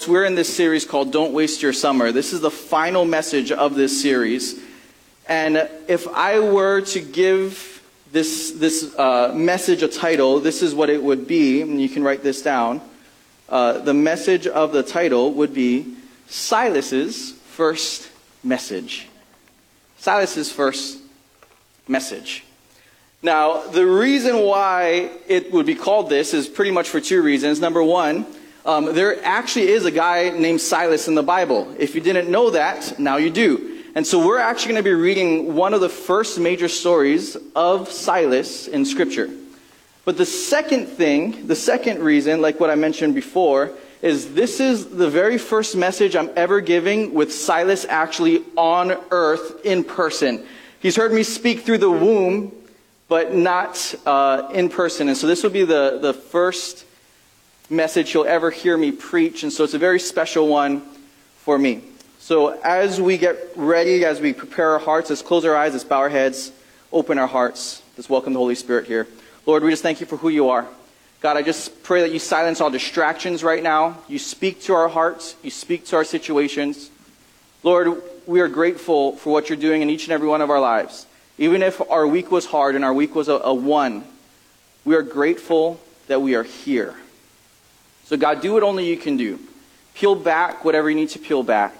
we're in this series called Don't Waste Your Summer. This is the final message of this series. And if I were to give this message a title, this is what it would be, and you can write this down. The message of the title would be Silas's First Message. Silas's First Message. Now, the reason why it would be called this is pretty much for two reasons. Number one, there actually is a guy named Silas in the Bible. If you didn't know that, now you do. And so we're actually going to be reading one of the first major stories of Silas in Scripture. But the second reason, like what I mentioned before, is this is the very first message I'm ever giving with Silas actually on earth in person. He's heard me speak through the womb, but not in person. And so this will be the first message you'll ever hear me preach. And so it's a very special one for me. So as we get ready, as we prepare our hearts, let's close our eyes, let's bow our heads, open our hearts. Let's welcome the Holy Spirit here. Lord, we just thank you for who you are. God, I just pray that you silence all distractions right now. You speak to our hearts. You speak to our situations. Lord, we are grateful for what you're doing in each and every one of our lives. Even if our week was hard and our week was a 1, we are grateful that we are here. So God, do what only you can do. Peel back whatever you need to peel back.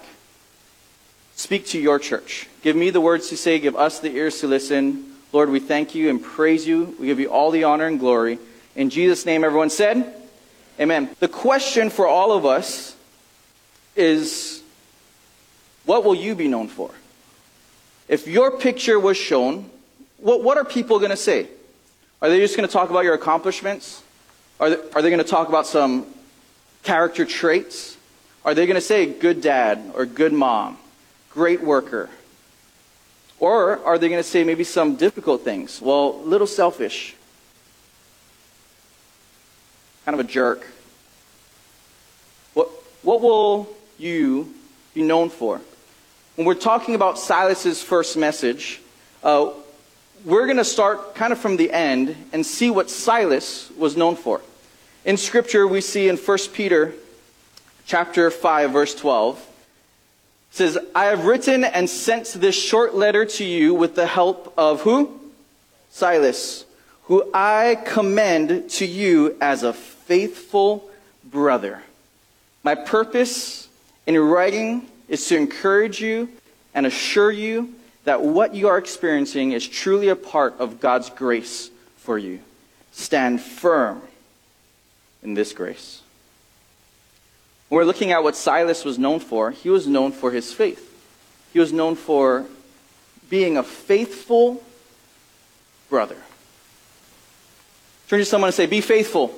Speak to your church. Give me the words to say. Give us the ears to listen. Lord, we thank you and praise you. We give you all the honor and glory. In Jesus' name, everyone said, amen. The question for all of us is, what will you be known for? If your picture was shown, what are people going to say? Are they just going to talk about your accomplishments? Are they going to talk about some character traits? Are they going to say good dad or good mom, great worker? Or are they going to say maybe some difficult things? Well, a little selfish. Kind of a jerk. What will you be known for? When we're talking about Silas's first message, we're going to start kind of from the end and see what Silas was known for. In Scripture, we see in 1 Peter chapter 5, verse 12, it says, I have written and sent this short letter to you with the help of who? Silas, who I commend to you as a faithful brother. My purpose in writing is to encourage you and assure you that what you are experiencing is truly a part of God's grace for you. Stand firm in this grace. When we're looking at what Silas was known for, he was known for his faith. He was known for being a faithful brother. Turn to someone and say, be faithful.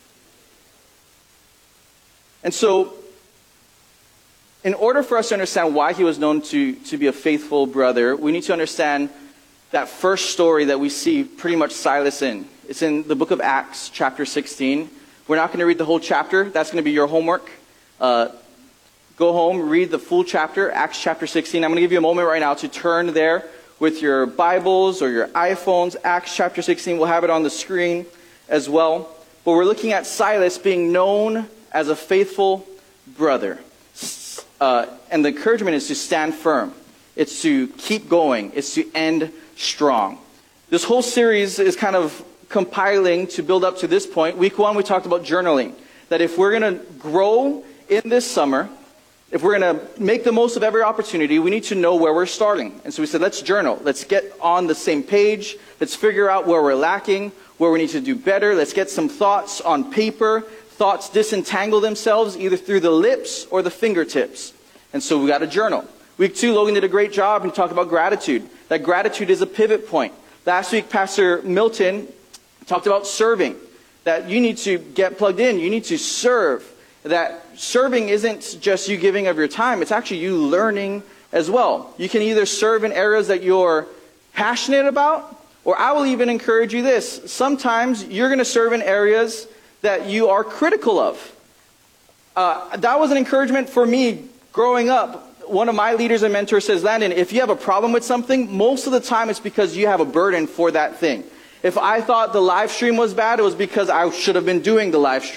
And so, in order for us to understand why he was known to be a faithful brother, we need to understand that first story that we see pretty much Silas in. It's in the book of Acts, chapter 16. We're not going to read the whole chapter. That's going to be your homework. Go home, read the full chapter, Acts chapter 16. I'm going to give you a moment right now to turn there with your Bibles or your iPhones. Acts chapter 16, we'll have it on the screen as well. But we're looking at Silas being known as a faithful brother. And the encouragement is to stand firm. It's to keep going. It's to end strong. This whole series is kind of compiling to build up to this point. Week 1, we talked about journaling. That if we're going to grow in this summer, if we're going to make the most of every opportunity, we need to know where we're starting. And so we said, let's journal. Let's get on the same page. Let's figure out where we're lacking, where we need to do better. Let's get some thoughts on paper. Thoughts disentangle themselves either through the lips or the fingertips. And so we got to journal. Week 2, Logan did a great job and talked about gratitude. That gratitude is a pivot point. Last week, Pastor Milton talked about serving. That you need to get plugged in. You need to serve. That serving isn't just you giving of your time. It's actually you learning as well. You can either serve in areas that you're passionate about, or I will even encourage you this. Sometimes you're going to serve in areas that you are critical of. That was an encouragement for me growing up. One of my leaders and mentors says, Landon, if you have a problem with something, most of the time it's because you have a burden for that thing. If I thought the live stream was bad, it was because I should have been doing the live stream.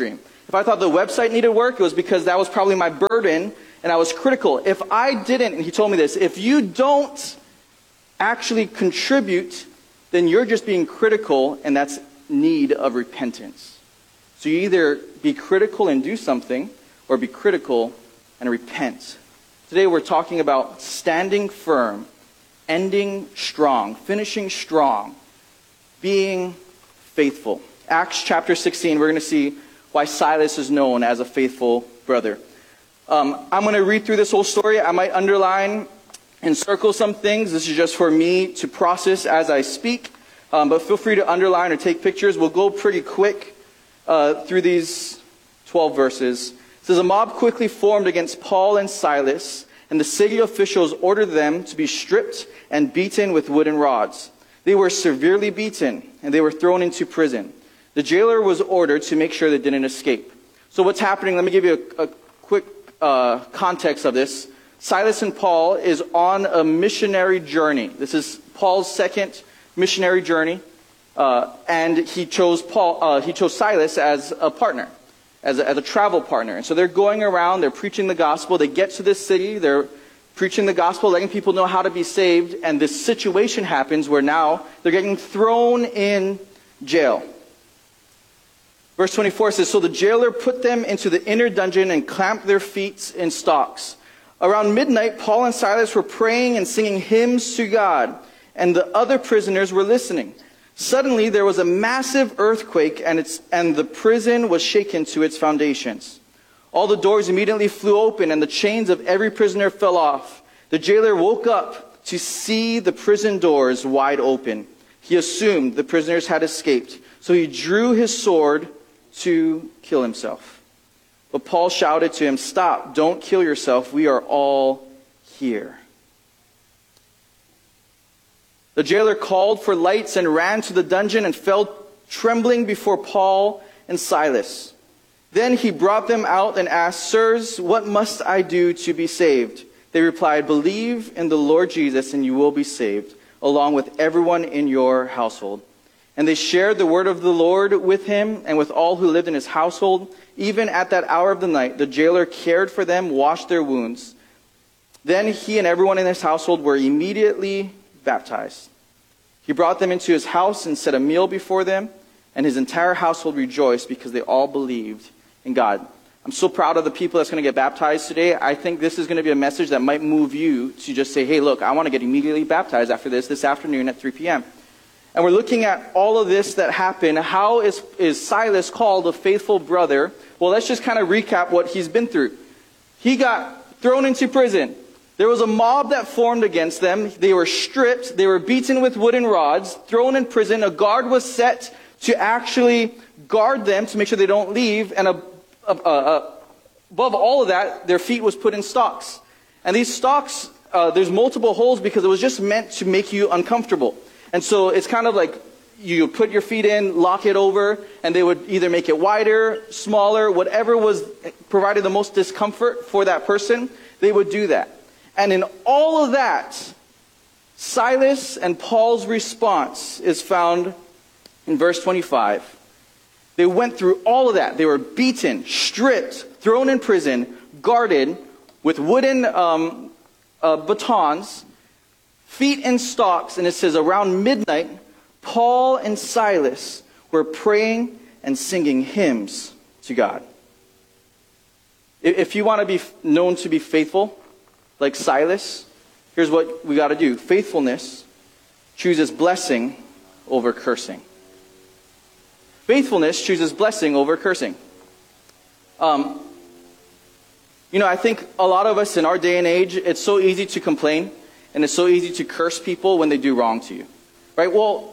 If I thought the website needed work, it was because that was probably my burden and I was critical. If I didn't, and he told me this, if you don't actually contribute, then you're just being critical, and that's need of repentance. So you either be critical and do something, or be critical and repent. Today we're talking about standing firm, ending strong, finishing strong, being faithful. Acts chapter 16, we're going to see why Silas is known as a faithful brother. I'm going to read through this whole story. I might underline and circle some things. This is just for me to process as I speak. But feel free to underline or take pictures. We'll go pretty quick through these 12 verses. It says, a mob quickly formed against Paul and Silas, and the city officials ordered them to be stripped and beaten with wooden rods. They were severely beaten, and they were thrown into prison. The jailer was ordered to make sure they didn't escape. So what's happening, let me give you a quick context of this. Silas and Paul is on a missionary journey. This is Paul's second missionary journey, and he chose Silas as a partner, as a travel partner. And so they're going around, they're preaching the gospel. They get to this city, they're preaching the gospel, letting people know how to be saved, and this situation happens where now they're getting thrown in jail. Verse 24 says, so the jailer put them into the inner dungeon and clamped their feet in stocks. Around midnight, Paul and Silas were praying and singing hymns to God, and the other prisoners were listening. Suddenly, there was a massive earthquake, and the prison was shaken to its foundations. All the doors immediately flew open, and the chains of every prisoner fell off. The jailer woke up to see the prison doors wide open. He assumed the prisoners had escaped, so he drew his sword to kill himself. But Paul shouted to him, stop, don't kill yourself, we are all here. The jailer called for lights and ran to the dungeon and fell trembling before Paul and Silas. Then he brought them out and asked, sirs, what must I do to be saved? They replied, believe in the Lord Jesus and you will be saved, along with everyone in your household. And they shared the word of the Lord with him and with all who lived in his household. Even at that hour of the night, the jailer cared for them, washed their wounds. Then he and everyone in his household were immediately baptized. He brought them into his house and set a meal before them, and his entire household rejoiced because they all believed in God. I'm so proud of the people that's going to get baptized today. I think this is going to be a message that might move you to just say, hey, look, I want to get immediately baptized after this afternoon at 3 p.m. And we're looking at all of this that happened. How is Silas called a faithful brother? Well, let's just kind of recap what he's been through. He got thrown into prison. There was a mob that formed against them. They were stripped. They were beaten with wooden rods, thrown in prison. A guard was set to actually guard them to make sure they don't leave. And above all of that, their feet was put in stocks. And these stocks, there's multiple holes because it was just meant to make you uncomfortable. And so it's kind of like you put your feet in, lock it over, and they would either make it wider, smaller, whatever was provided the most discomfort for that person, they would do that. And in all of that, Silas and Paul's response is found in verse 25. They went through all of that. They were beaten, stripped, thrown in prison, guarded with wooden batons, feet in stocks, and it says around midnight, Paul and Silas were praying and singing hymns to God. If you want to be known to be faithful, like Silas, here's what we got to do. Faithfulness chooses blessing over cursing. Faithfulness chooses blessing over cursing. I think a lot of us in our day and age, it's so easy to complain. And it's so easy to curse people when they do wrong to you. Right? Well,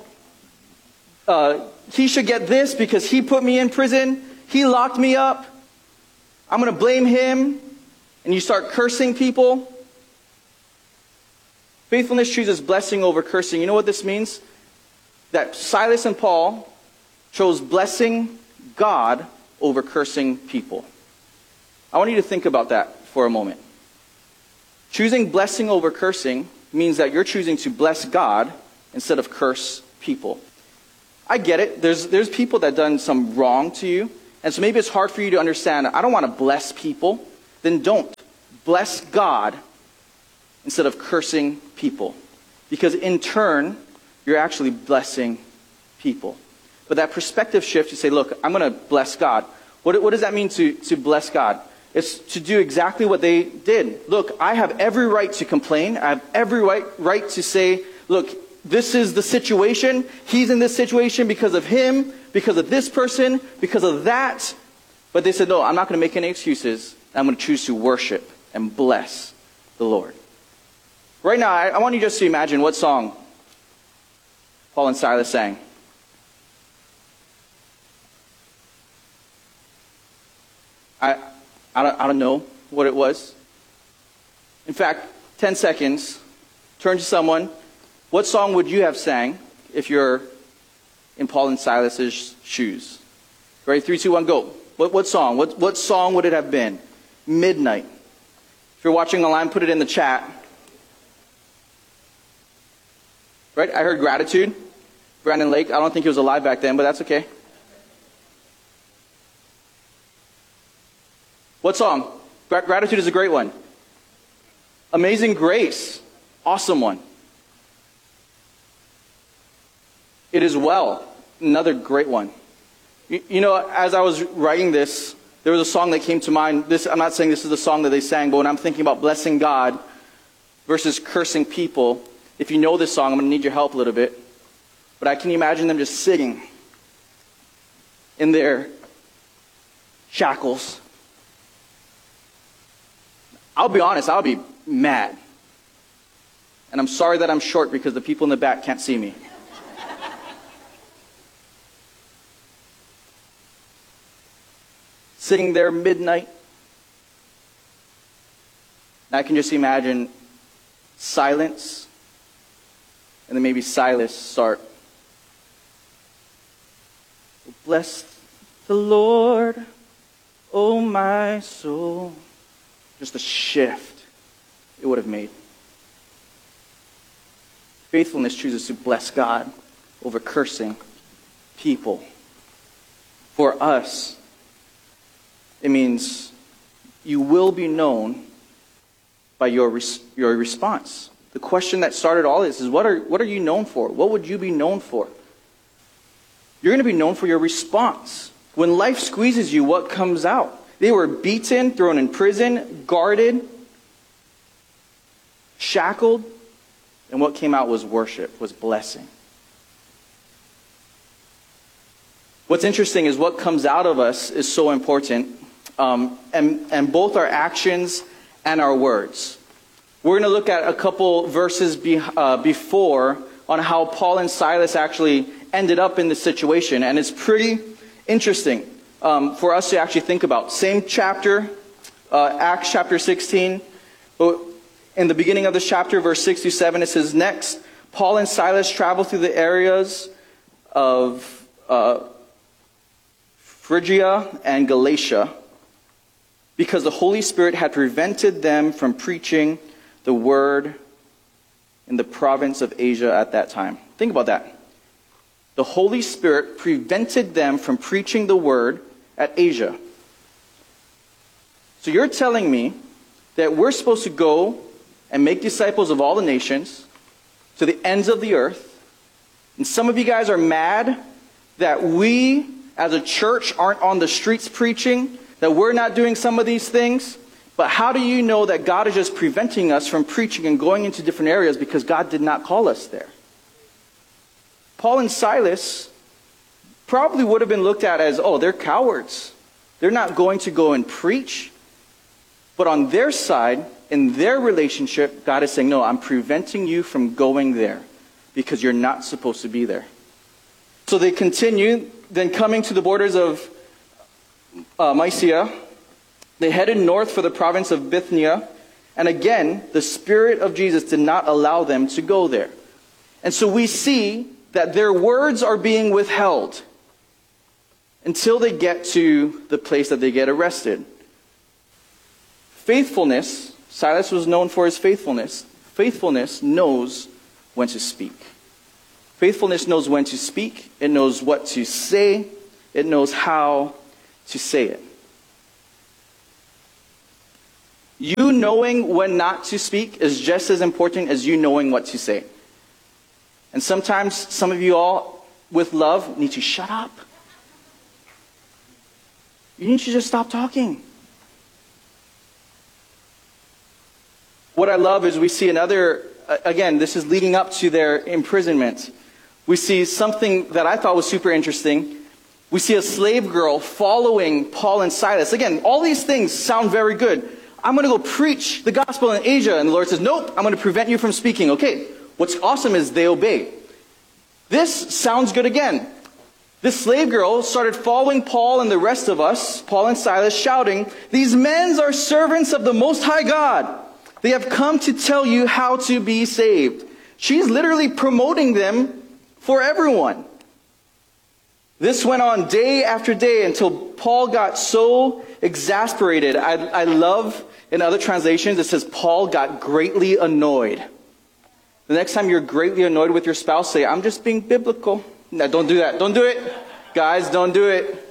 he should get this because he put me in prison. He locked me up. I'm going to blame him. And you start cursing people. Faithfulness chooses blessing over cursing. You know what this means? That Silas and Paul chose blessing God over cursing people. I want you to think about that for a moment. Choosing blessing over cursing means that you're choosing to bless God instead of curse people. I get it. There's people that done some wrong to you, And so maybe it's hard for you to understand, I don't want to bless people. Then don't. Bless God instead of cursing people. Because in turn, you're actually blessing people. But that perspective shift, you say, look, I'm going to bless God. What does that mean to bless God? It's to do exactly what they did. Look, I have every right to complain. I have every right to say, look, this is the situation. He's in this situation because of him, because of this person, because of that. But they said, no, I'm not going to make any excuses. I'm going to choose to worship and bless the Lord. Right now, I want you just to imagine what song Paul and Silas sang. I don't know what it was. In fact, 10 seconds, turn to someone. What song would you have sang if you're in Paul and Silas's shoes? Right, 3, 2, 1, go. What song? What song would it have been? Midnight. If you're watching online, put it in the chat. Right, I heard Gratitude. Brandon Lake. I don't think he was alive back then, but that's okay. What song? Gratitude is a great one. Amazing Grace. Awesome one. It Is Well. Another great one. You know, as I was writing this, there was a song that came to mind. I'm not saying this is the song that they sang, but when I'm thinking about blessing God versus cursing people, if you know this song, I'm going to need your help a little bit. But I can imagine them just sitting in their shackles. I'll be honest, I'll be mad. And I'm sorry that I'm short because the people in the back can't see me. Sitting there midnight. And I can just imagine silence. And then maybe Silas start. Bless the Lord, oh my soul. Just a shift it would have made. Faithfulness chooses to bless God over cursing people. For us, it means you will be known by your response. The question that started all this is, what are you known for? What would you be known for? You're going to be known for your response. When life squeezes you, what comes out? They were beaten, thrown in prison, guarded, shackled, and what came out was worship, was blessing. What's interesting is what comes out of us is so important, and both our actions and our words. We're going to look at a couple verses before on how Paul and Silas actually ended up in this situation, and it's pretty interesting. For us to actually think about. Same chapter, Acts chapter 16. In the beginning of this chapter, verse 6 to 7, it says, next, Paul and Silas traveled through the areas of Phrygia and Galatia because the Holy Spirit had prevented them from preaching the word in the province of Asia at that time. Think about that. The Holy Spirit prevented them from preaching the word at Asia. So you're telling me that we're supposed to go and make disciples of all the nations to the ends of the earth. And some of you guys are mad that we as a church aren't on the streets preaching, that we're not doing some of these things. But how do you know that God is just preventing us from preaching and going into different areas because God did not call us there? Paul and Silas probably would have been looked at as, oh, they're cowards. They're not going to go and preach. But on their side, in their relationship, God is saying, no, I'm preventing you from going there because you're not supposed to be there. So they continue, then coming to the borders of Mysia, they headed north for the province of Bithynia. And again, the Spirit of Jesus did not allow them to go there. And so we see that their words are being withheld until they get to the place that they get arrested. Faithfulness, Silas was known for his faithfulness. Faithfulness knows when to speak. Faithfulness knows when to speak. It knows what to say. It knows how to say it. You knowing when not to speak is just as important as you knowing what to say. And sometimes some of you all, with love, need to shut up. You need to just stop talking. What I love is we see another, again, this is leading up to their imprisonment. We see something that I thought was super interesting. We see a slave girl following Paul and Silas. Again, all these things sound very good. I'm going to go preach the gospel in Asia. And the Lord says, nope, I'm going to prevent you from speaking. Okay, what's awesome is they obey. This sounds good again. This slave girl started following Paul and the rest of us, Paul and Silas, shouting, "These men are servants of the Most High God. They have come to tell you how to be saved." She's literally promoting them for everyone. This went on day after day until Paul got so exasperated. I love in other translations it says Paul got greatly annoyed. The next time you're greatly annoyed with your spouse, say, "I'm just being biblical." No, don't do that. Don't do it. Guys, don't do it.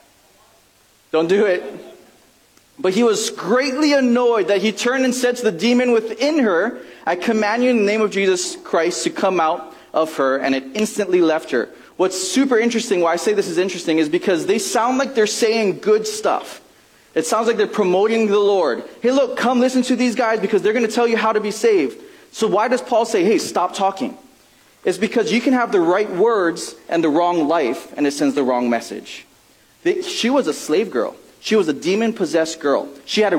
Don't do it. But he was greatly annoyed that he turned and said to the demon within her, "I command you in the name of Jesus Christ to come out of her," and it instantly left her. What's super interesting, why I say this is interesting, is because they sound like they're saying good stuff. It sounds like they're promoting the Lord. Hey, look, come listen to these guys because they're going to tell you how to be saved. So why does Paul say, hey, stop talking? It's because you can have the right words and the wrong life, and it sends the wrong message. She was a slave girl. She was a demon-possessed girl. She had a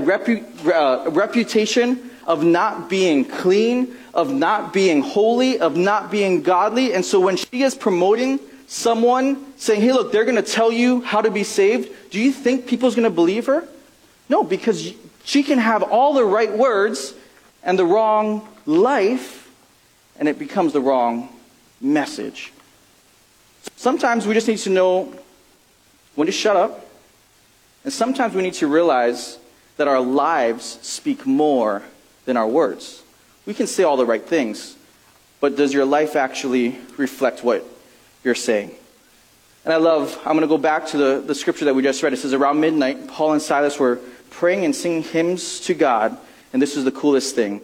reputation of not being clean, of not being holy, of not being godly. And so when she is promoting someone, saying, hey, look, they're going to tell you how to be saved, do you think people's going to believe her? No, because she can have all the right words and the wrong life, and it becomes the wrong message. Sometimes we just need to know when to shut up. And sometimes we need to realize that our lives speak more than our words. We can say all the right things, but does your life actually reflect what you're saying? And I'm going to go back to the scripture that we just read. It says, around midnight, Paul and Silas were praying and singing hymns to God. And this is the coolest thing.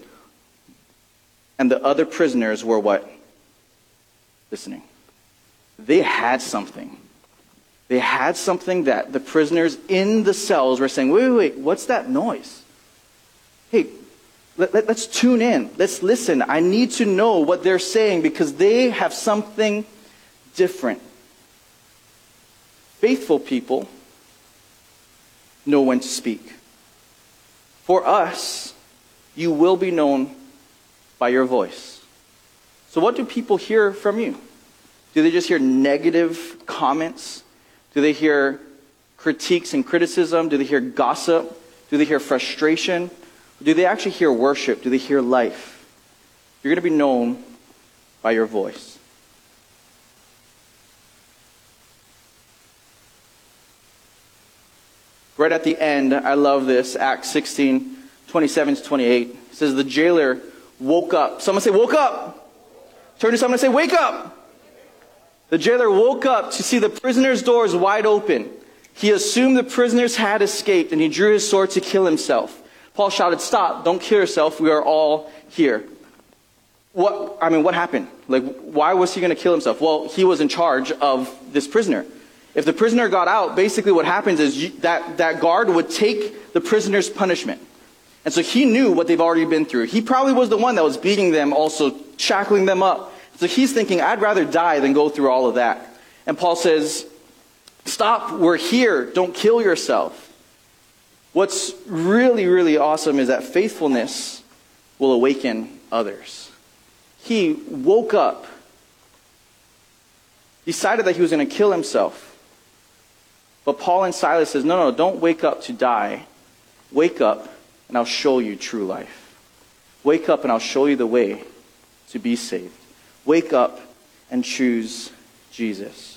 And the other prisoners were what? Listening. They had something. They had something that the prisoners in the cells were saying, wait, what's that noise? Hey, let's tune in. Let's listen. I need to know what they're saying because they have something different. Faithful people know when to speak. For us, you will be known by your voice. So what do people hear from you? Do they just hear negative comments? Do they hear critiques and criticism? Do they hear gossip? Do they hear frustration? Do they actually hear worship? Do they hear life? You're going to be known by your voice. Right at the end, I love this, Acts 16, 27 to 28. It says, the jailer woke up. Someone say, woke up. Turn to someone and say, wake up. The jailer woke up to see the prisoner's doors wide open. He assumed the prisoners had escaped, and he drew his sword to kill himself. Paul shouted, stop, don't kill yourself, we are all here. What happened? Why was he going to kill himself? Well, he was in charge of this prisoner. If the prisoner got out, basically what happens is that guard would take the prisoner's punishment. And so he knew what they've already been through. He probably was the one that was beating them, also shackling them up. So he's thinking, I'd rather die than go through all of that. And Paul says, stop, we're here, don't kill yourself. What's really, really awesome is that faithfulness will awaken others. He woke up, decided that he was going to kill himself. But Paul and Silas says, no, don't wake up to die. Wake up and I'll show you true life. Wake up and I'll show you the way to be saved. Wake up and choose Jesus.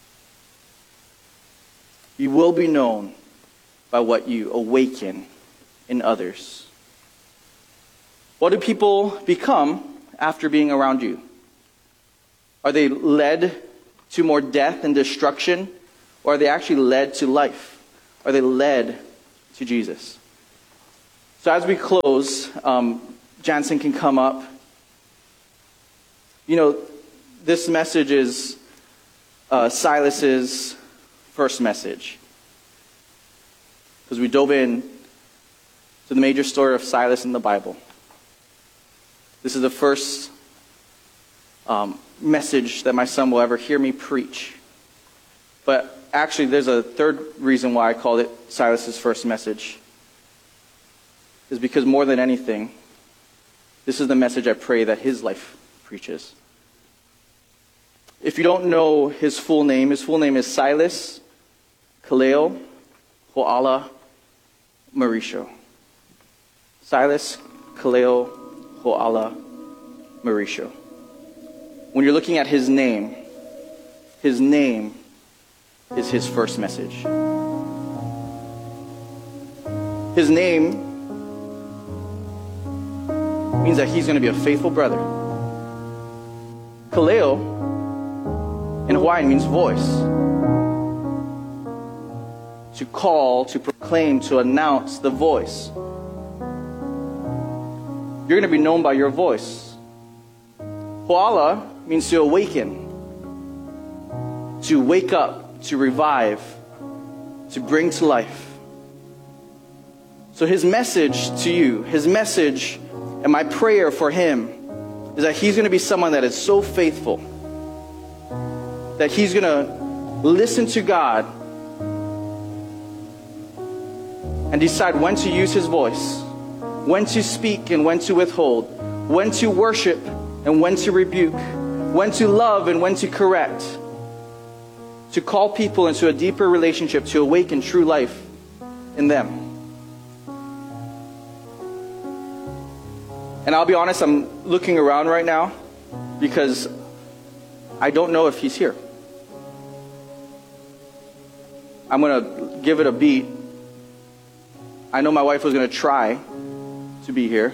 You will be known by what you awaken in others. What do people become after being around you? Are they led to more death and destruction, or are they actually led to life? Are they led to Jesus? So as we close, Jansen can come up. You know, this message is Silas's first message. Because we dove in to the major story of Silas in the Bible. This is the first message that my son will ever hear me preach. But actually, there's a third reason why I called it Silas's first message. Is because more than anything, this is the message I pray that his life preaches. If you don't know his full name is Silas Kaleo Ho'ala Mauricio. Silas Kaleo Ho'ala Mauricio. When you're looking at his name is his first message. His name means that he's going to be a faithful brother. Kaleo in Hawaiian means voice. To call, to proclaim, to announce, the voice. You're going to be known by your voice. Ho'ala means to awaken, to wake up, to revive, to bring to life. So his message to you, his message and my prayer for him is that he's going to be someone that is so faithful, that he's going to listen to God and decide when to use his voice, when to speak and when to withhold, when to worship and when to rebuke, when to love and when to correct, to call people into a deeper relationship, to awaken true life in them. And I'll be honest, I'm looking around right now because I don't know if he's here. I'm going to give it a beat. I know my wife was going to try to be here.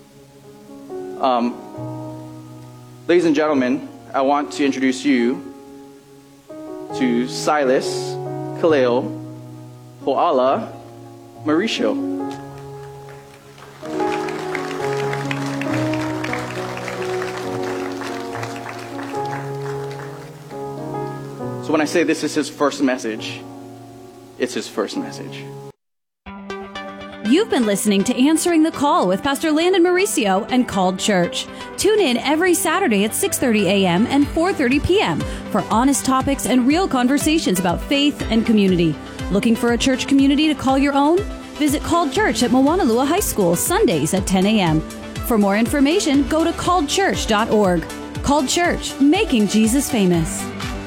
Ladies and gentlemen, I want to introduce you to Silas Kaleo Ho'ala Mauricio. So when I say this is his first message, it's his first message. You've been listening to Answering the Call with Pastor Landon Mauricio and Called Church. Tune in every Saturday at 6:30 a.m. and 4:30 p.m. for honest topics and real conversations about faith and community. Looking for a church community to call your own? Visit Called Church at Moanalua High School Sundays at 10 a.m. For more information, go to calledchurch.org. Called Church, making Jesus famous.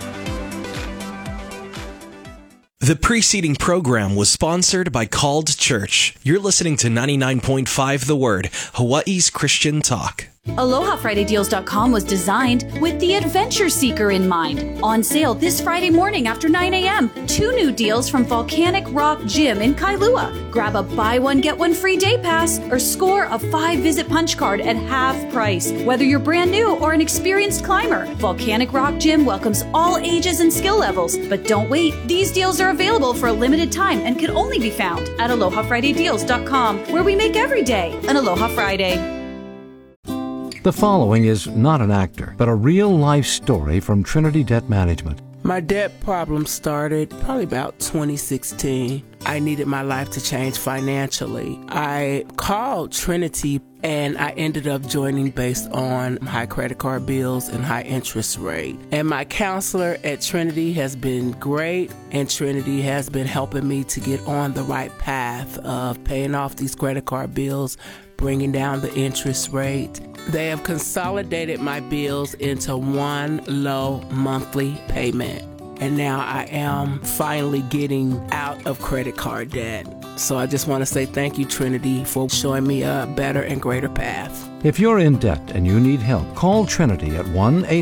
The preceding program was sponsored by Called Church. You're listening to 99.5 The Word, Hawaii's Christian talk. AlohaFridayDeals.com was designed with the adventure seeker in mind. On sale this Friday morning after 9 a.m. 2 new deals from Volcanic Rock Gym in Kailua. Grab a buy one, get one free day pass or score a 5-visit punch card at half price. Whether you're brand new or an experienced climber, Volcanic Rock Gym welcomes all ages and skill levels. But don't wait. These deals are available for a limited time and can only be found at AlohaFridayDeals.com, where we make every day an Aloha Friday. The following is not an actor, but a real-life story from Trinity Debt Management. My debt problem started probably about 2016. I needed my life to change financially. I called Trinity and I ended up joining based on high credit card bills and high interest rate. And my counselor at Trinity has been great, and Trinity has been helping me to get on the right path of paying off these credit card bills, bringing down the interest rate. They have consolidated my bills into one low monthly payment. And now I am finally getting out of credit card debt. So I just want to say thank you, Trinity, for showing me a better and greater path. If you're in debt and you need help, call Trinity at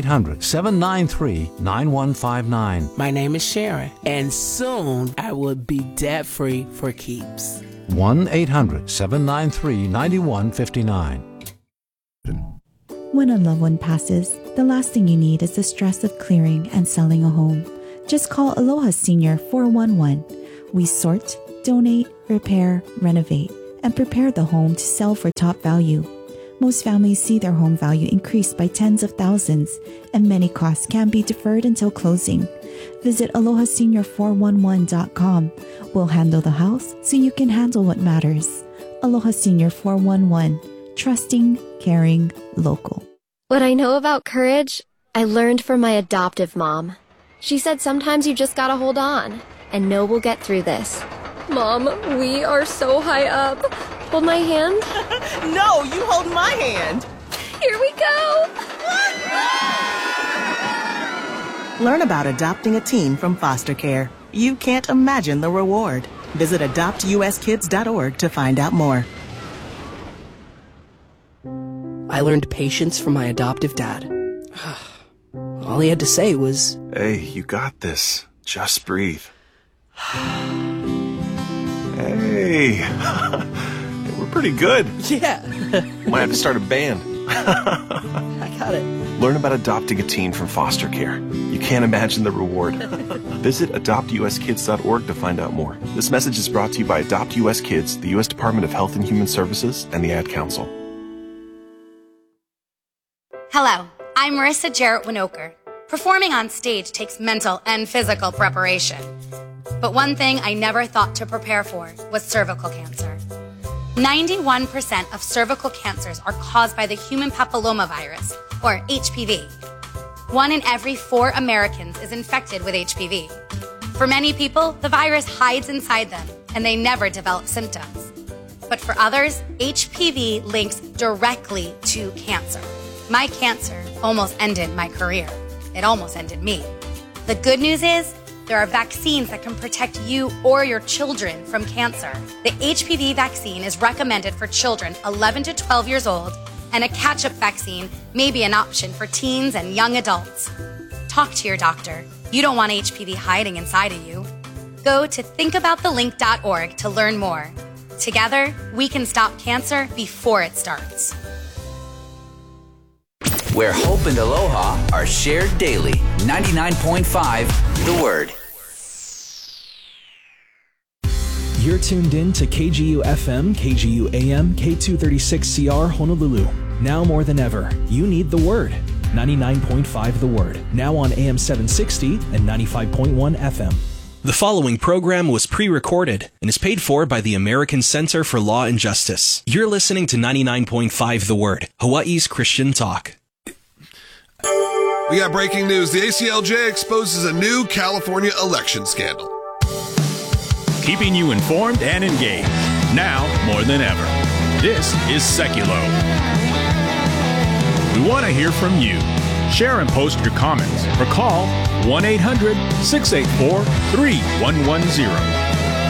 1-800-793-9159. My name is Sharon, and soon I will be debt-free for keeps. 1-800-793-9159. When a loved one passes, the last thing you need is the stress of clearing and selling a home. Just call Aloha Senior 411. We sort, donate, repair, renovate, and prepare the home to sell for top value. Most families see their home value increase by tens of thousands, and many costs can be deferred until closing. Visit AlohaSenior411.com. We'll handle the house so you can handle what matters. Aloha Senior 411. Trusting, caring, local. What I know about courage, I learned from my adoptive mom. She said sometimes you just gotta hold on and know we'll get through this. Mom, we are so high up. Hold my hand. No, you hold my hand. Here we go. Learn about adopting a teen from foster care. You can't imagine the reward. Visit adoptuskids.org to find out more. I learned patience from my adoptive dad. All he had to say was, "Hey, you got this. Just breathe." Hey, we're pretty good. yeah. Might have to start a band. I got it. Learn about adopting a teen from foster care. You can't imagine the reward. Visit adoptuskids.org to find out more. This message is brought to you by Adopt US Kids, the U.S. Department of Health and Human Services, and the Ad Council. Hello, I'm Marissa Jarrett Winokur. Performing on stage takes mental and physical preparation. But one thing I never thought to prepare for was cervical cancer. 91% of cervical cancers are caused by the human papillomavirus, or HPV. 1 in every 4 Americans is infected with HPV. For many people, the virus hides inside them, and they never develop symptoms. But for others, HPV links directly to cancer. My cancer almost ended my career. It almost ended me. The good news is, there are vaccines that can protect you or your children from cancer. The HPV vaccine is recommended for children 11 to 12 years old, and a catch-up vaccine may be an option for teens and young adults. Talk to your doctor. You don't want HPV hiding inside of you. Go to thinkaboutthelink.org to learn more. Together, we can stop cancer before it starts. Where hope and aloha are shared daily. 99.5 The Word. You're tuned in to KGU FM, KGU AM, K236CR Honolulu. Now more than ever, you need the Word. 99.5 The Word. Now on AM 760 and 95.1 FM. The following program was pre-recorded and is paid for by the American Center for Law and Justice. You're listening to 99.5 The Word, Hawaii's Christian Talk. We got breaking news. The ACLJ exposes a new California election scandal. Keeping you informed and engaged, now more than ever. This is Seculo. We want to hear from you. Share and post your comments or call 1-800-684-3110.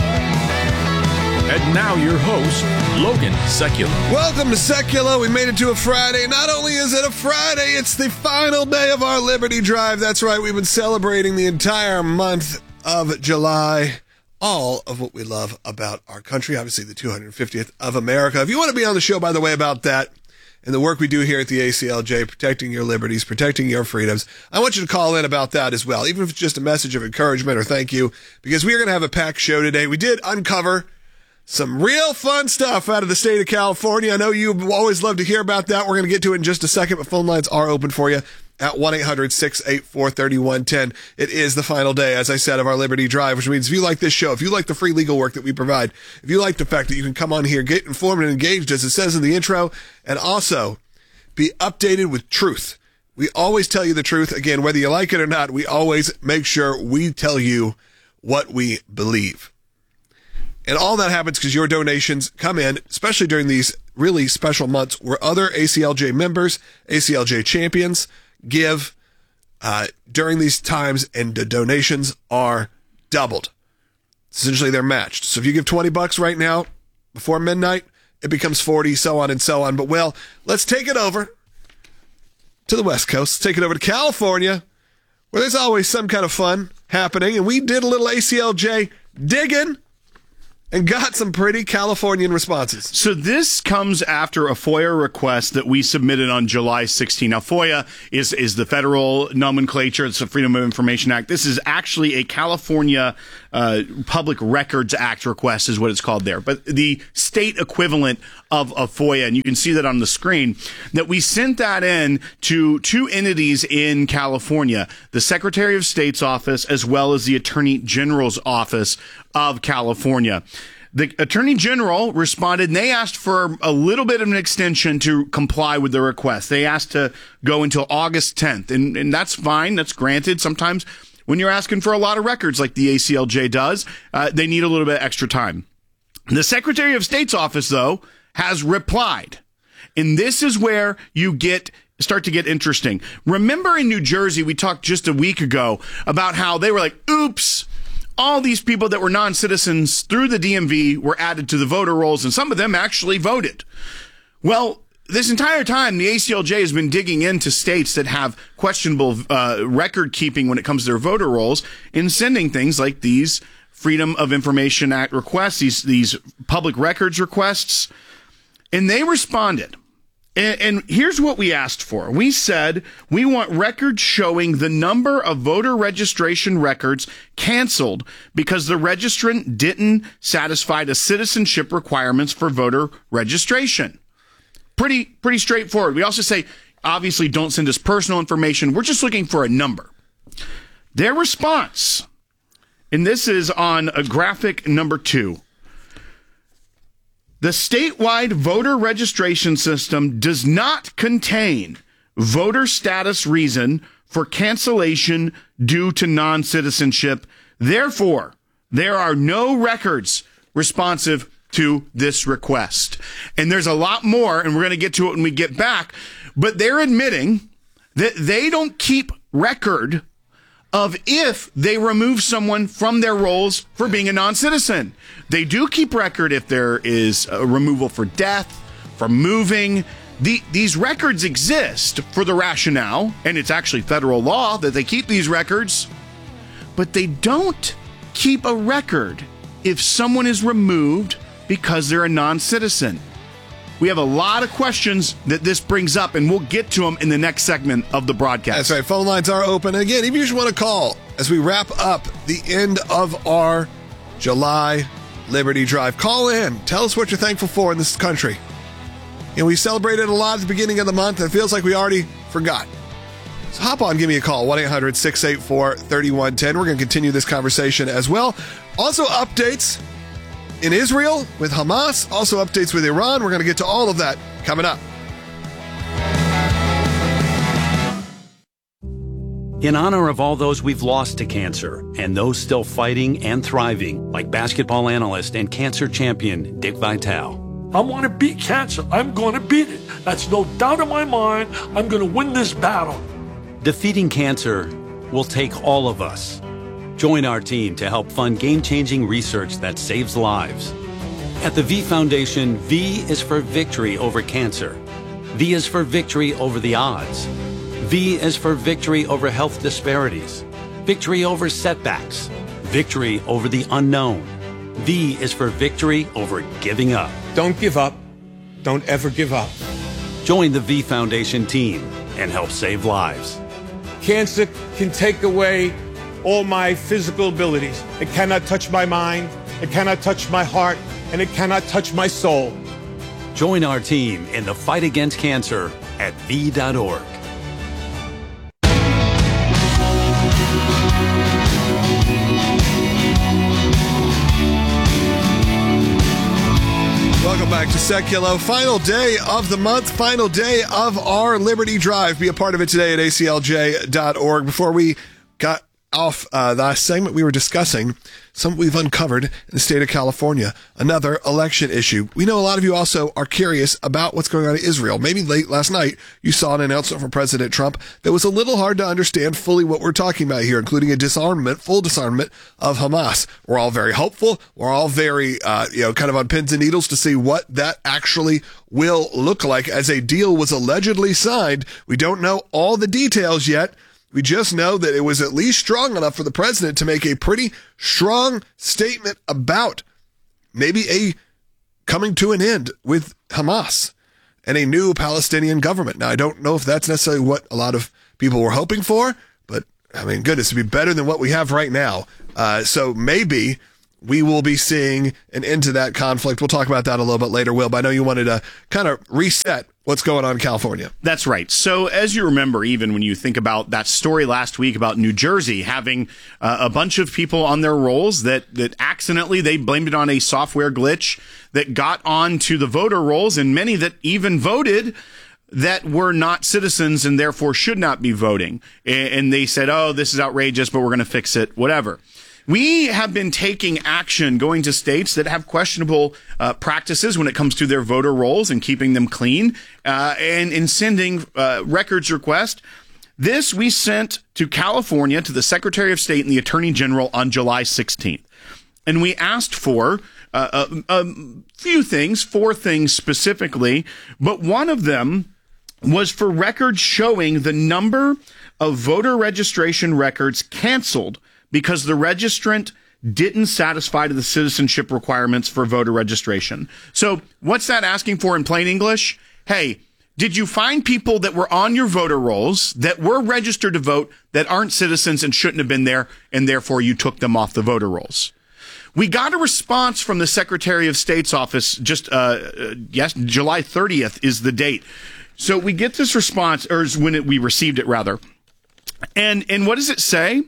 And now your host, Logan Seculo. Welcome to Seculo. We made it to a Friday. Not only is it a Friday, it's the final day of our Liberty Drive. That's right, we've been celebrating the entire month of July. All of what we love about our country, obviously the 250th of America. If you want to be on the show, by the way, about that and the work we do here at the ACLJ, protecting your liberties, protecting your freedoms, I want you to call in about that as well, even if it's just a message of encouragement or thank you, because we are going to have a packed show today. We did uncover some real fun stuff out of the state of California. I know you always love to hear about that. We're going to get to it in just a second, but phone lines are open for you at 1-800-684-3110. It is the final day, as I said, of our Liberty Drive, which means if you like this show, if you like the free legal work that we provide, if you like the fact that you can come on here, get informed and engaged, as it says in the intro, and also be updated with truth. We always tell you the truth. Again, whether you like it or not, we always make sure we tell you what we believe. And all that happens because your donations come in, especially during these really special months where other ACLJ members, ACLJ champions, give during these times, and the donations are doubled. Essentially, they're matched. So if you give $20 right now before midnight, it becomes 40, so on and so on. But, well, let's take it over to the West Coast. Let's take it over to California, where there's always some kind of fun happening. And we did a little ACLJ digging. and got some pretty Californian responses. So this comes after a FOIA request that we submitted on July 16. Now, FOIA is the federal nomenclature. It's the Freedom of Information Act. This is actually a California Public Records Act request is what it's called there. But the state equivalent of FOIA, and you can see that on the screen, that we sent that in to two entities in California, the Secretary of State's office as well as the Attorney General's office of California. The Attorney General responded, and they asked for a little bit of an extension to comply with the request. They asked to go until August 10th, and that's fine. That's granted. Sometimes when you're asking for a lot of records like the ACLJ does, they need a little bit extra time. The Secretary of State's office, though, has replied. And this is where you start to get interesting. Remember in New Jersey, we talked just a week ago about how they were like, oops, all these people that were non-citizens through the DMV were added to the voter rolls, and some of them actually voted. Well, this entire time, the ACLJ has been digging into states that have questionable record keeping when it comes to their voter rolls and sending things like these Freedom of Information Act requests, these public records requests. And they responded. And here's what we asked for. We said we want records showing the number of voter registration records canceled because the registrant didn't satisfy the citizenship requirements for voter registration. Pretty straightforward. We also say, obviously, don't send us personal information. We're just looking for a number. Their response, and this is on graphic number 2. The statewide voter registration system does not contain voter status reason for cancellation due to non-citizenship. Therefore, there are no records responsive to this request. And there's a lot more, and we're going to get to it when we get back. But they're admitting that they don't keep record of if they remove someone from their roles for being a non-citizen. They do keep record if there is a removal for death, for moving. These records exist for the rationale, and it's actually federal law that they keep these records, but they don't keep a record if someone is removed because they're a non-citizen. We have a lot of questions that this brings up, and we'll get to them in the next segment of the broadcast. That's right. Phone lines are open. Again, if you just want to call as we wrap up the end of our July Liberty Drive, call in. Tell us what you're thankful for in this country. And we celebrated a lot at the beginning of the month. It feels like we already forgot. So hop on, give me a call, 1-800-684-3110. We're going to continue this conversation as well. Also, updates in Israel with Hamas, also updates with Iran. We're going to get to all of that coming up. In honor of all those we've lost to cancer and those still fighting and thriving, like basketball analyst and cancer champion Dick Vitale. I want to beat cancer. I'm going to beat it. That's no doubt in my mind. I'm going to win this battle. Defeating cancer will take all of us. Join our team to help fund game-changing research that saves lives. At the V Foundation, V is for victory over cancer. V is for victory over the odds. V is for victory over health disparities, victory over setbacks, victory over the unknown. V is for victory over giving up. Don't give up. Don't ever give up. Join the V Foundation team and help save lives. Cancer can take away all my physical abilities. It cannot touch my mind, it cannot touch my heart, and it cannot touch my soul. Join our team in the fight against cancer at V.org. Welcome back to Seculo. Final day of the month, final day of our Liberty Drive. Be a part of it today at aclj.org. Before we got off the last segment, we were discussing something we've uncovered in the state of California, another election issue. We know a lot of you also are curious about what's going on in Israel. Maybe late last night, you saw an announcement from President Trump that was a little hard to understand fully what we're talking about here, including a full disarmament of Hamas. We're all very hopeful. We're all very, kind of on pins and needles to see what that actually will look like as a deal was allegedly signed. We don't know all the details yet. We just know that it was at least strong enough for the president to make a pretty strong statement about maybe a coming to an end with Hamas and a new Palestinian government. Now, I don't know if that's necessarily what a lot of people were hoping for, but I mean, goodness, it'd be better than what we have right now. So maybe we will be seeing an end to that conflict. We'll talk about that a little bit later, Will, but I know you wanted to kind of reset what's going on in California. That's right. So as you remember, even when you think about that story last week about New Jersey having a bunch of people on their rolls that accidentally, they blamed it on a software glitch that got onto the voter rolls, and many that even voted that were not citizens and therefore should not be voting. And they said, oh, this is outrageous, but we're going to fix it, whatever. We have been taking action, going to states that have questionable practices when it comes to their voter rolls and keeping them clean, and in sending records requests. This we sent to California, to the Secretary of State and the Attorney General on July 16th. And we asked for a few things, 4 things specifically, but one of them was for records showing the number of voter registration records canceled because the registrant didn't satisfy to the citizenship requirements for voter registration. So what's that asking for in plain English? Hey, did you find people that were on your voter rolls that were registered to vote that aren't citizens and shouldn't have been there, and therefore you took them off the voter rolls? We got a response from the Secretary of State's office just, July 30th is the date. So we get this response, or we received it rather. And what does it say?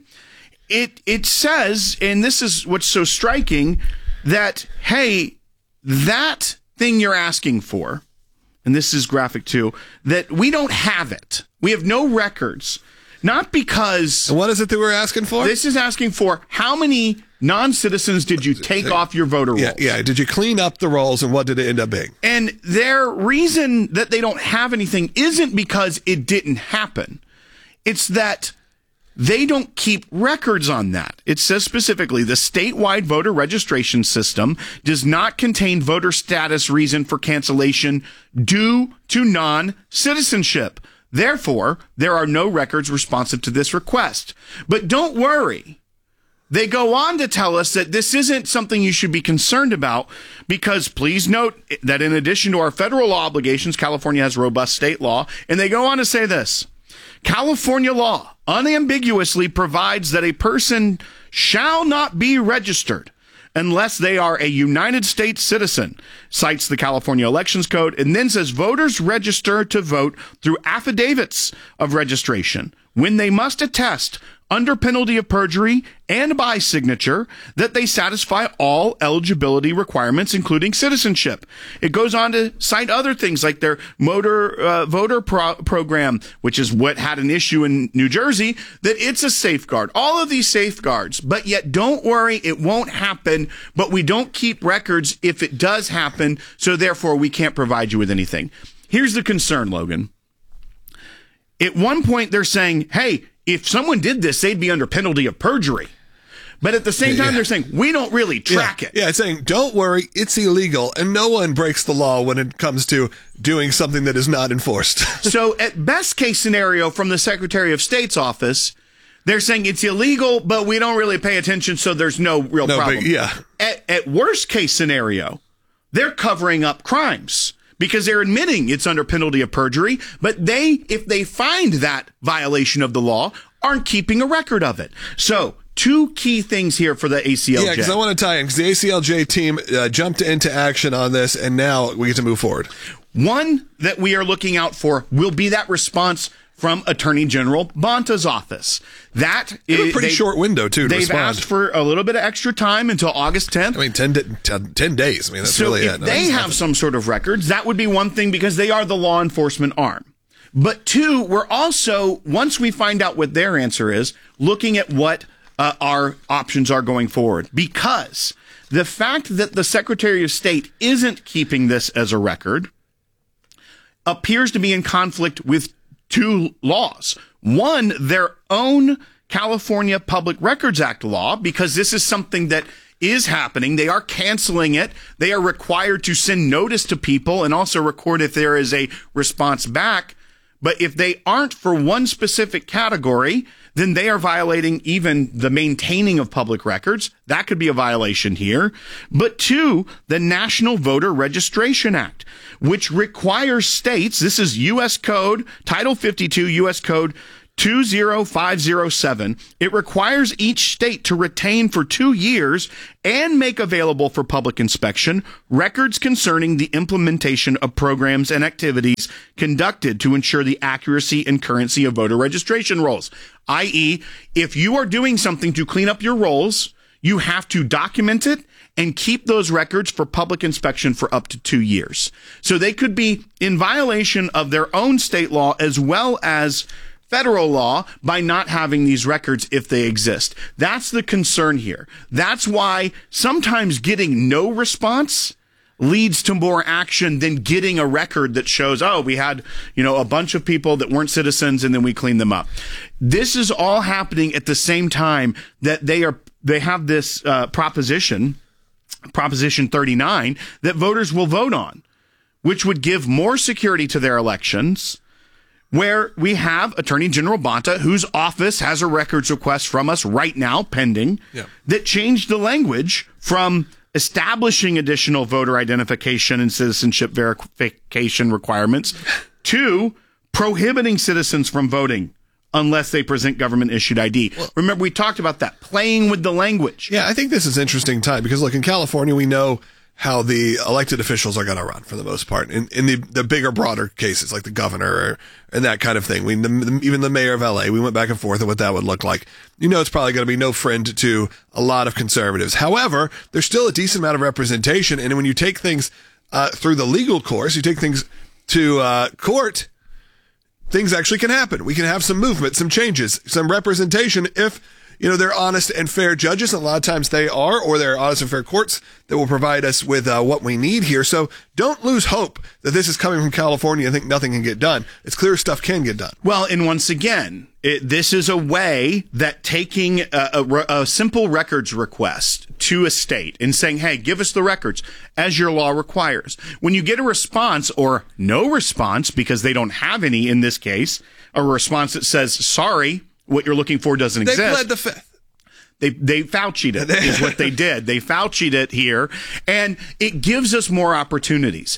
It says, and this is what's so striking, that, hey, that thing you're asking for, and this is graphic too, that we don't have it. We have no records. Not because... And what is it that we're asking for? This is asking for how many non-citizens did you take off your voter rolls? Yeah. Did you clean up the rolls, and what did it end up being? And their reason that they don't have anything isn't because it didn't happen. It's that they don't keep records on that. It says specifically, the statewide voter registration system does not contain voter status reason for cancellation due to non-citizenship. Therefore, there are no records responsive to this request. But don't worry. They go on to tell us that this isn't something you should be concerned about, because please note that in addition to our federal obligations, California has robust state law. And they go on to say this: California law unambiguously provides that a person shall not be registered unless they are a United States citizen, cites the California Elections Code, and then says voters register to vote through affidavits of registration when they must attest under penalty of perjury and by signature that they satisfy all eligibility requirements, including citizenship. It goes on to cite other things like their voter program, which is what had an issue in New Jersey, that it's a safeguard. All of these safeguards, but yet don't worry, it won't happen, but we don't keep records if it does happen, so therefore we can't provide you with anything. Here's the concern, Logan. At one point they're saying, hey, if someone did this, they'd be under penalty of perjury. But at the same time, they're saying, we don't really track it. Yeah, it's saying, don't worry, it's illegal, and no one breaks the law when it comes to doing something that is not enforced. So at best case scenario from the Secretary of State's office, they're saying it's illegal, but we don't really pay attention, so there's no real problem. At worst case scenario, they're covering up crimes, because they're admitting it's under penalty of perjury, but if they find that violation of the law, aren't keeping a record of it. So, 2 key things here for the ACLJ. Yeah, because I want to tie in, because the ACLJ team jumped into action on this, and now we get to move forward. One that we are looking out for will be that response from Attorney General Bonta's office. That is a pretty short window, too, to respond. They've asked for a little bit of extra time until August 10th. I mean, 10 days. I mean, that's really it. So if they have some sort of records, that would be one thing, because they are the law enforcement arm. But 2, we're also, once we find out what their answer is, looking at what our options are going forward. Because the fact that the Secretary of State isn't keeping this as a record appears to be in conflict with 2 laws. One, their own California Public Records Act law, because this is something that is happening. They are canceling it. They are required to send notice to people and also record if there is a response back. But if they aren't for one specific category, then they are violating even the maintaining of public records. That could be a violation here. But 2, the National Voter Registration Act, which requires states, this is U.S. Code, Title 52, U.S. Code 20507. It requires each state to retain for 2 years and make available for public inspection records concerning the implementation of programs and activities conducted to ensure the accuracy and currency of voter registration rolls. I.e., if you are doing something to clean up your rolls, you have to document it and keep those records for public inspection for up to 2 years. So they could be in violation of their own state law as well as federal law by not having these records if they exist. That's the concern here. That's why sometimes getting no response leads to more action than getting a record that shows, oh, we had, a bunch of people that weren't citizens and then we cleaned them up. This is all happening at the same time that they have this Proposition 39 that voters will vote on, which would give more security to their elections, where we have Attorney General Bonta, whose office has a records request from us right now pending, that changed the language from establishing additional voter identification and citizenship verification requirements to prohibiting citizens from voting unless they present government-issued ID. Remember, we talked about that, playing with the language. Yeah, I think this is interesting time because, look, in California, we know how the elected officials are going to run for the most part in the bigger, broader cases like the governor and that kind of thing. Even the mayor of LA, we went back and forth on what that would look like. It's probably going to be no friend to a lot of conservatives. However, there's still a decent amount of representation. And when you take things through the legal course, you take things to court, things actually can happen. We can have some movement, some changes, some representation if they're honest and fair judges. A lot of times they are, or they're honest and fair courts that will provide us with what we need here. So don't lose hope that this is coming from California and think nothing can get done. It's clear stuff can get done. Well, and once again, this is a way that taking a simple records request to a state and saying, hey, give us the records as your law requires. When you get a response or no response, because they don't have any in this case, a response that says, sorry, what you're looking for doesn't exist. They pled the fifth. They Fauci'd it, is what they did. They Fauci'd it here, and it gives us more opportunities.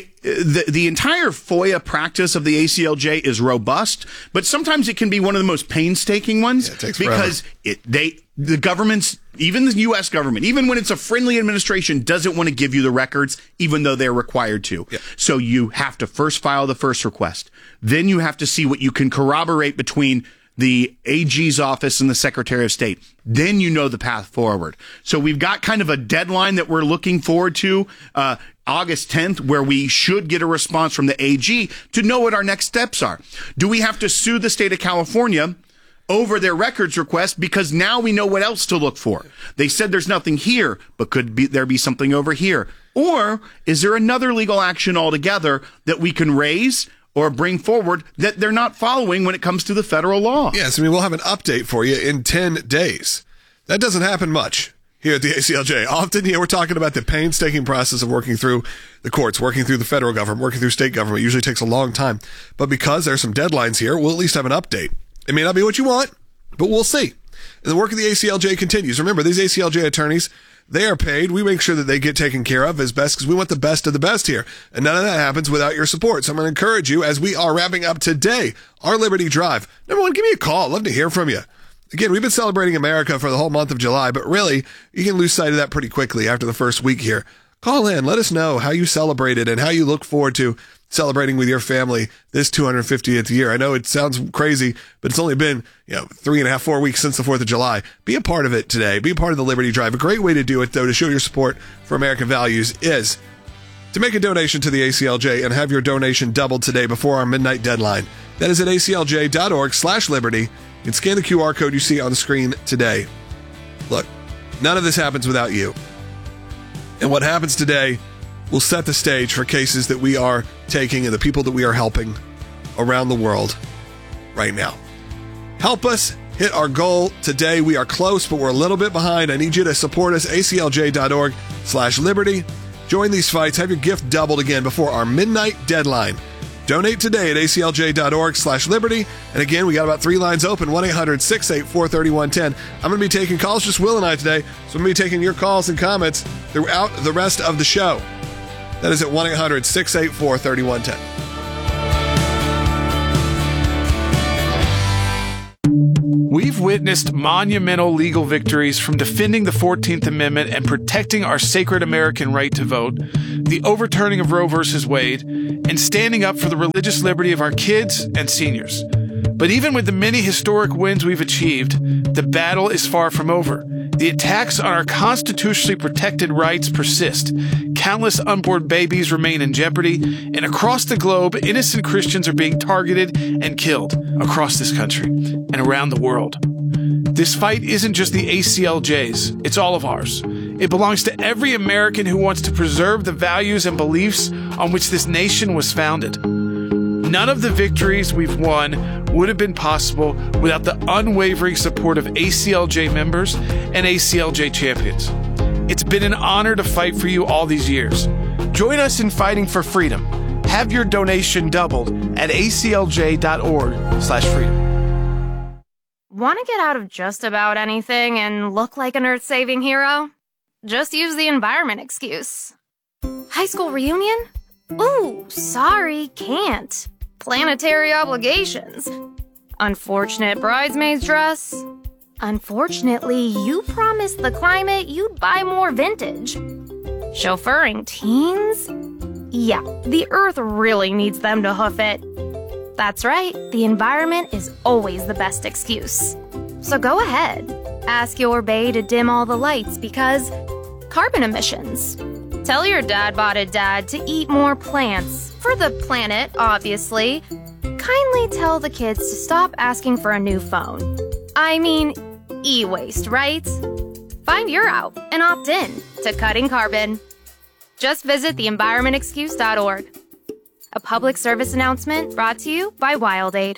The entire FOIA practice of the ACLJ is robust, but sometimes it can be one of the most painstaking ones because the government's, even the U.S. government, even when it's a friendly administration, doesn't want to give you the records, even though they're required to. Yeah. So you have to first file the first request. Then you have to see what you can corroborate between the AG's office and the Secretary of State. Then the path forward. So we've got kind of a deadline that we're looking forward to, August 10th, where we should get a response from the AG to know what our next steps are. Do we have to sue the state of California over their records request because now we know what else to look for? They said there's nothing here, but could there be something over here? Or is there another legal action altogether that we can raise or bring forward that they're not following when it comes to the federal law? Yes, we'll have an update for you in 10 days. That doesn't happen much here at the ACLJ. Often, we're talking about the painstaking process of working through the courts, working through the federal government, working through state government. It usually takes a long time. But because there's some deadlines here, we'll at least have an update. It may not be what you want, but we'll see. And the work of the ACLJ continues. Remember, these ACLJ attorneys, they are paid. We make sure that they get taken care of as best because we want the best of the best here. And none of that happens without your support. So I'm going to encourage you as we are wrapping up today, our Liberty Drive. Number one, give me a call. I'd love to hear from you. Again, we've been celebrating America for the whole month of July, but really, you can lose sight of that pretty quickly after the first week here. Call in. Let us know how you celebrated and how you look forward to celebrating with your family this 250th year. I know it sounds crazy, but it's only been 3.5-4 weeks since the 4th of July. Be a part of it today. Be a part of the Liberty Drive. A great way to do it, though, to show your support for American values is to make a donation to the ACLJ and have your donation doubled today before our midnight deadline. That is at aclj.org/liberty. You can scan the QR code you see on the screen today. Look, none of this happens without you. And what happens today will set the stage for cases that we are taking and the people that we are helping around the world right now. Help us hit our goal today. We are close, but we're a little bit behind. I need you to support us, aclj.org/liberty. Join these fights. Have your gift doubled again before our midnight deadline. Donate today at aclj.org/liberty. And again, we got about 3 lines open, 1-800-684-3110. I'm going to be taking calls, just Will and I today, so I'm going to be taking your calls and comments throughout the rest of the show. That is at 1-800-684-3110. We've witnessed monumental legal victories from defending the 14th Amendment and protecting our sacred American right to vote, the overturning of Roe v. Wade, and standing up for the religious liberty of our kids and seniors. But even with the many historic wins we've achieved, the battle is far from over. The attacks on our constitutionally protected rights persist. Countless unborn babies remain in jeopardy, and across the globe, innocent Christians are being targeted and killed across this country and around the world. This fight isn't just the ACLJ's, it's all of ours. It belongs to every American who wants to preserve the values and beliefs on which this nation was founded. None of the victories we've won would have been possible without the unwavering support of ACLJ members and ACLJ champions. It's been an honor to fight for you all these years. Join us in fighting for freedom. Have your donation doubled at aclj.org/freedom. Want to get out of just about anything and look like an earth-saving hero? Just use the environment excuse. High school reunion? Ooh, sorry, can't. Planetary obligations. Unfortunate bridesmaid's dress. Unfortunately, you promised the climate you'd buy more vintage. Chauffeuring teens? Yeah, the earth really needs them to hoof it. That's right, the environment is always the best excuse. So go ahead, ask your bae to dim all the lights because carbon emissions. Tell your dad-botted dad to eat more plants, for the planet, obviously. Kindly tell the kids to stop asking for a new phone. I mean, e-waste, right? Find your out and opt in to cutting carbon. Just visit theenvironmentexcuse.org. A public service announcement brought to you by WildAid.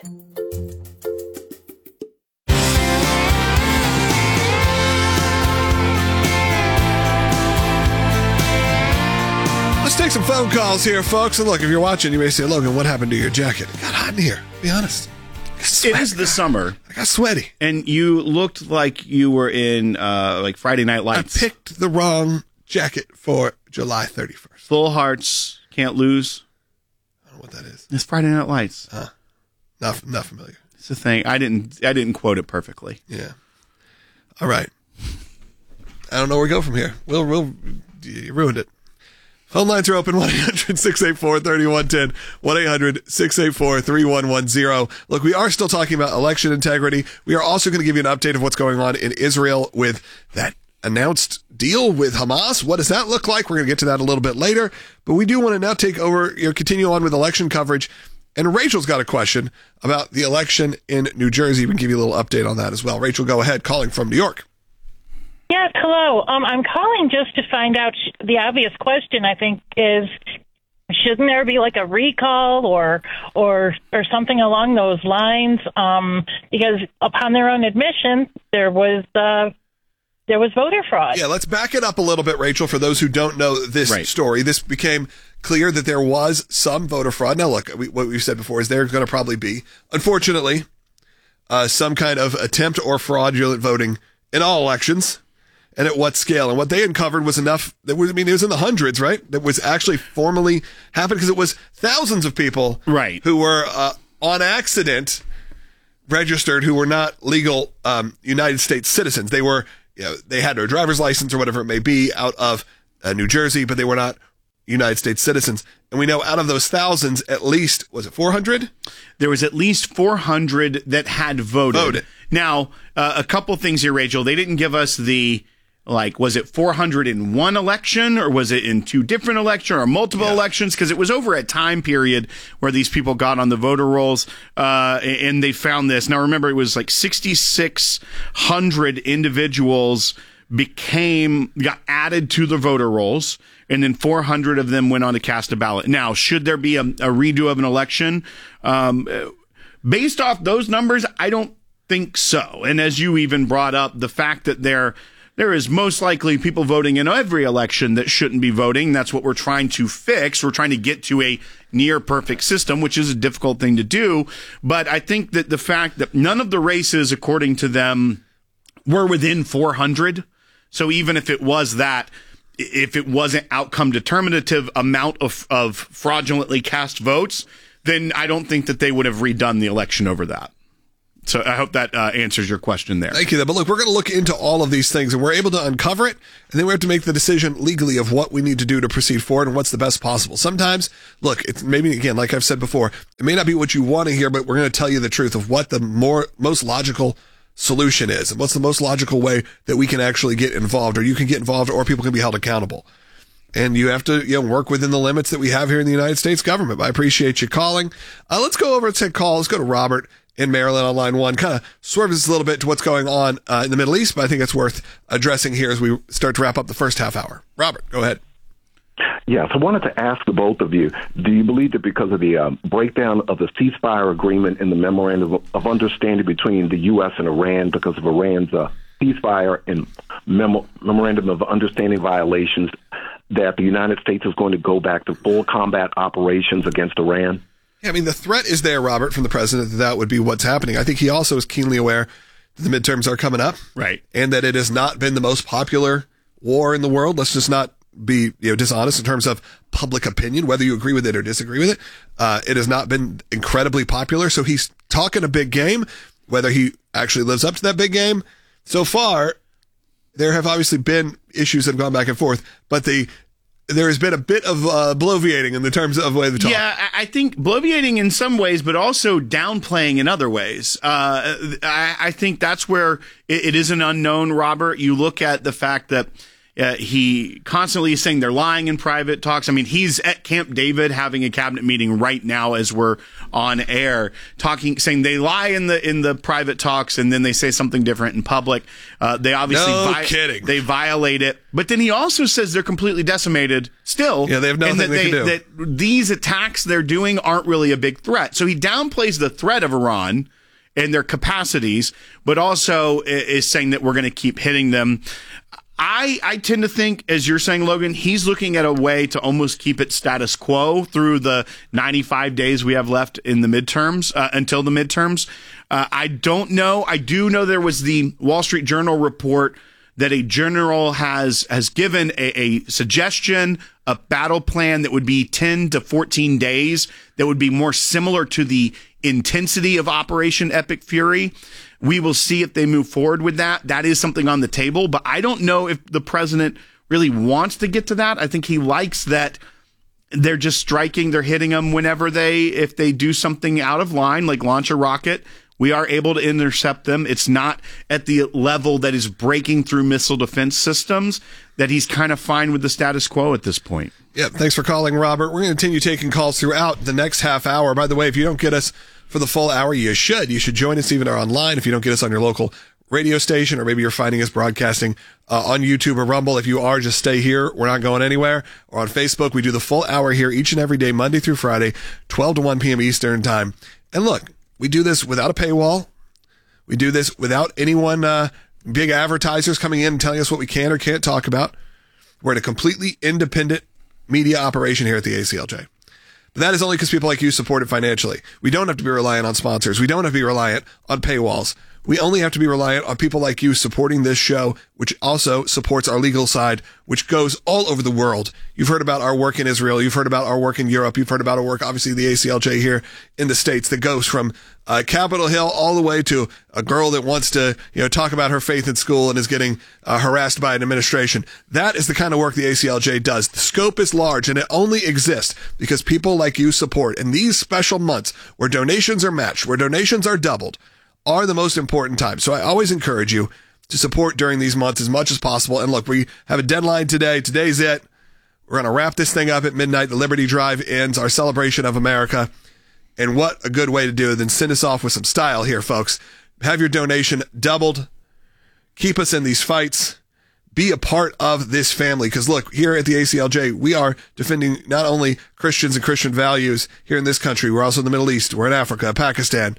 Let's take some phone calls here, folks. And look, if you're watching, you may say, Logan, what happened to your jacket? It got hot in here. Be honest. It is the summer. I got sweaty. And you looked like you were in like Friday Night Lights. I picked the wrong jacket for July 31st. Full Hearts, Can't Lose. I don't know what that is. It's Friday Night Lights. Not familiar. It's a thing. I didn't quote it perfectly. Yeah. All right. I don't know where we go from here. You ruined it. Phone lines are open, 1-800-684-3110, 1-800-684-3110. Look, we are still talking about election integrity. We are also going to give you an update of what's going on in Israel with that announced deal with Hamas. What does that look like? We're going to get to that a little bit later. But we do want to now take over, continue on with election coverage. And Rachel's got a question about the election in New Jersey. We can give you a little update on that as well. Rachel, go ahead, calling from New York. Yes, hello. I'm calling just to find out the obvious question, I think, is shouldn't there be like a recall or something along those lines? Because upon their own admission, there was voter fraud. Yeah, let's back it up a little bit, Rachel, for those who don't know this story. This became clear that there was some voter fraud. Now, look, what we've said before is there's going to probably be, unfortunately, some kind of attempt or fraudulent voting in all elections. And at what scale? And what they uncovered was enough. It was in the hundreds, right? That was actually formally happened because it was thousands of people, who were on accident registered, who were not legal United States citizens. They were, they had their driver's license or whatever it may be out of New Jersey, but they were not United States citizens. And we know out of those thousands, at least, was it 400? There was at least 400 that had voted. Now, a couple things here, Rachel. They didn't give us the. Was it 400 in one election, or was it in two different elections, or multiple elections? Because it was over a time period where these people got on the voter rolls, and they found this. Now, remember, it was like 6,600 individuals got added to the voter rolls, and then 400 of them went on to cast a ballot. Now, should there be a redo of an election? Based off those numbers, I don't think so. And as you even brought up, the fact that there is most likely people voting in every election that shouldn't be voting. That's what we're trying to fix. We're trying to get to a near perfect system, which is a difficult thing to do. But I think that the fact that none of the races, according to them, were within 400. So even if it was that, if it wasn't outcome determinative amount of fraudulently cast votes, then I don't think that they would have redone the election over that. So I hope that answers your question there. Thank you. But look, we're going to look into all of these things, and we're able to uncover it, and then we have to make the decision legally of what we need to do to proceed forward and what's the best possible. Sometimes, look, it's maybe, again, like I've said before, it may not be what you want to hear, but we're going to tell you the truth of what the most logical solution is and what's the most logical way that we can actually get involved, or you can get involved, or people can be held accountable. And you have to work within the limits that we have here in the United States government. But I appreciate you calling. Let's go over and take call. Let's go to Robert in Maryland on line 1. Kind of swerve this a little bit to what's going on in the Middle East, but I think it's worth addressing here as we start to wrap up the first half hour. Robert, go ahead. Yes, I wanted to ask the both of you, do you believe that because of the breakdown of the ceasefire agreement in the memorandum of understanding between the U.S. and Iran, because of Iran's ceasefire and memorandum of understanding violations, that the United States is going to go back to full combat operations against Iran? Yeah, I mean, the threat is there, Robert, from the president that would be what's happening. I think he also is keenly aware that the midterms are coming up. Right. And that it has not been the most popular war in the world. Let's just not be dishonest in terms of public opinion, whether you agree with it or disagree with it. It has not been incredibly popular. So he's talking a big game. Whether he actually lives up to that big game, so far, there have obviously been issues that have gone back and forth, but there has been a bit of bloviating in the terms of the way they talk. Yeah, I think bloviating in some ways, but also downplaying in other ways. I think that's where it is an unknown, Robert. You look at the fact that he constantly is saying they're lying in private talks. I mean, he's at Camp David having a cabinet meeting right now as we're on air, saying they lie in the private talks, and then they say something different in public. They obviously they violate it. But then he also says they're completely decimated still. Yeah, they have nothing they can do. That these attacks they're doing aren't really a big threat. So he downplays the threat of Iran and their capacities, but also is saying that we're going to keep hitting them. I tend to think, as you're saying, Logan, he's looking at a way to almost keep it status quo through the 95 days we have left in the midterms, until the midterms. I don't know. I do know there was the Wall Street Journal report that a general has given a suggestion, a battle plan that would be 10 to 14 days, that would be more similar to the intensity of Operation Epic Fury. We will see if they move forward with that. That is something on the table, but I don't know if the president really wants to get to that. I think he likes that they're just striking, they're hitting them whenever if they do something out of line, like launch a rocket. We are able to intercept them. It's not at the level that is breaking through missile defense systems, that he's kind of fine with the status quo at this point. Yeah, thanks for calling, Robert. We're going to continue taking calls throughout the next half hour. By the way, if you don't get us for the full hour, you should. You should join us even online if you don't get us on your local radio station, or maybe you're finding us broadcasting on YouTube or Rumble. If you are, just stay here. We're not going anywhere. Or on Facebook, we do the full hour here each and every day, Monday through Friday, 12 to 1 p.m. Eastern time. And look, we do this without a paywall. We do this without anyone, big advertisers coming in and telling us what we can or can't talk about. We're in a completely independent media operation here at the ACLJ. But that is only because people like you support it financially. We don't have to be reliant on sponsors. We don't have to be reliant on paywalls. We only have to be reliant on people like you supporting this show, which also supports our legal side, which goes all over the world. You've heard about our work in Israel. You've heard about our work in Europe. You've heard about our work, obviously, the ACLJ here in the States, that goes from Capitol Hill all the way to a girl that wants to, talk about her faith in school and is getting harassed by an administration. That is the kind of work the ACLJ does. The scope is large, and it only exists because people like you support. And these special months where donations are matched, where donations are doubled, are the most important time. So I always encourage you to support during these months as much as possible. And look, we have a deadline today. Today's it. We're going to wrap this thing up at midnight. The Liberty Drive ends, our celebration of America. And what a good way to do it than send us off with some style here, folks. Have your donation doubled. Keep us in these fights. Be a part of this family. Because look, here at the ACLJ, we are defending not only Christians and Christian values here in this country. We're also in the Middle East. We're in Africa, Pakistan.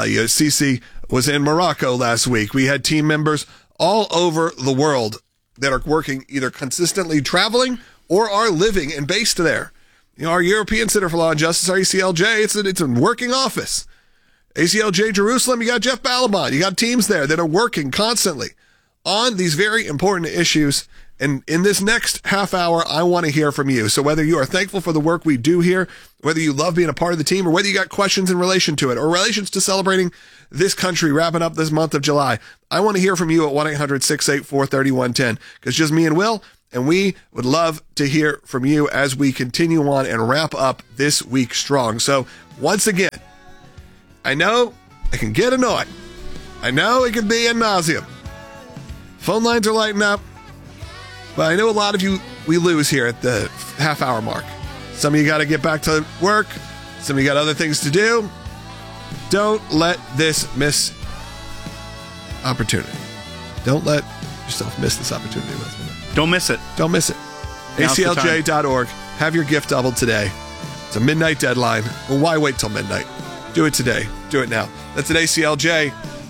Sisi was in Morocco last week. We had team members all over the world that are working, either consistently traveling or are living and based there. Our European Center for Law and Justice, ACLJ, it's a working office. ACLJ Jerusalem, you got Jeff Balaban. You got teams there that are working constantly on these very important issues. And in this next half hour, I want to hear from you. So whether you are thankful for the work we do here, whether you love being a part of the team, or whether you got questions in relation to it, or relations to celebrating this country wrapping up this month of July, I want to hear from you at 1-800-684-3110, because just me and Will, and we would love to hear from you as we continue on and wrap up this week strong. So once again, I know it can get annoying. I know it can be ad nauseum. Phone lines are lighting up. But I know a lot of you we lose here at the half-hour mark. Some of you got to get back to work. Some of you got other things to do. Don't let this miss opportunity. Don't let yourself miss this opportunity. Don't miss it. Don't miss it. ACLJ.org. Have your gift doubled today. It's a midnight deadline. Well, why wait till midnight? Do it today. Do it now. That's at ACLJ.